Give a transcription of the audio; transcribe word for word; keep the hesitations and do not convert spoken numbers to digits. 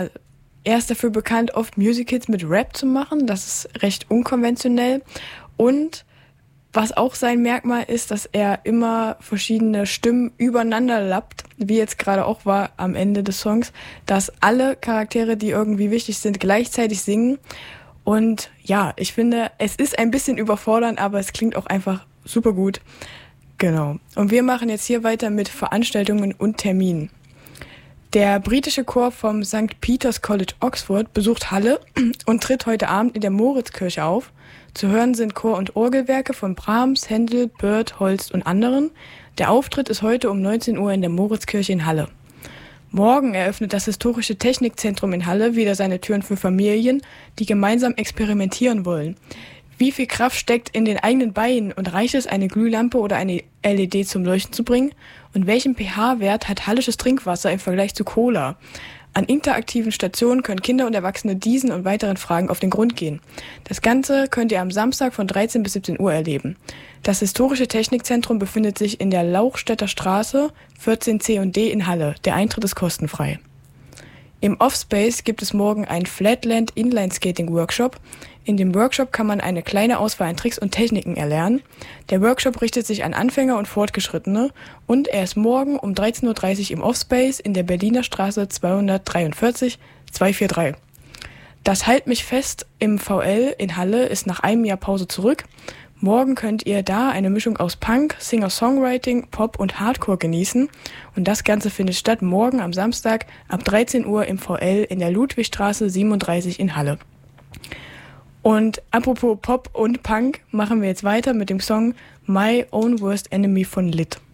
Er ist dafür bekannt, oft Musicals mit Rap zu machen. Das ist recht unkonventionell. Und was auch sein Merkmal ist, dass er immer verschiedene Stimmen übereinander lappt, wie jetzt gerade auch war am Ende des Songs, dass alle Charaktere, die irgendwie wichtig sind, gleichzeitig singen. Und ja, ich finde, es ist ein bisschen überfordernd, aber es klingt auch einfach super gut. Genau. Und wir machen jetzt hier weiter mit Veranstaltungen und Terminen. Der britische Chor vom Sankt Peter's College Oxford besucht Halle und tritt heute Abend in der Moritzkirche auf. Zu hören sind Chor- und Orgelwerke von Brahms, Händel, Bird, Holst und anderen. Der Auftritt ist heute um neunzehn Uhr in der Moritzkirche in Halle. Morgen eröffnet das Historische Technikzentrum in Halle wieder seine Türen für Familien, die gemeinsam experimentieren wollen. Wie viel Kraft steckt in den eigenen Beinen und reicht es, eine Glühlampe oder eine L E D zum Leuchten zu bringen? Und welchen pH-Wert hat hallisches Trinkwasser im Vergleich zu Cola? An interaktiven Stationen können Kinder und Erwachsene diesen und weiteren Fragen auf den Grund gehen. Das Ganze könnt ihr am Samstag von dreizehn bis siebzehn Uhr erleben. Das Historische Technikzentrum befindet sich in der Lauchstädter Straße vierzehn C und D in Halle. Der Eintritt ist kostenfrei. Im Offspace gibt es morgen einen Flatland Inline Skating Workshop. In dem Workshop kann man eine kleine Auswahl an Tricks und Techniken erlernen. Der Workshop richtet sich an Anfänger und Fortgeschrittene und er ist morgen um dreizehn Uhr dreißig im Offspace in der Berliner Straße zweihundertdreiundvierzig zweihundertvierunddreißig. Das Halt mich fest im V L in Halle ist nach einem Jahr Pause zurück. Morgen könnt ihr da eine Mischung aus Punk, Singer-Songwriting, Pop und Hardcore genießen. Und das Ganze findet statt morgen am Samstag ab dreizehn Uhr im V L in der Ludwigstraße siebenunddreißig in Halle. Und apropos Pop und Punk machen wir jetzt weiter mit dem Song My Own Worst Enemy von Lit.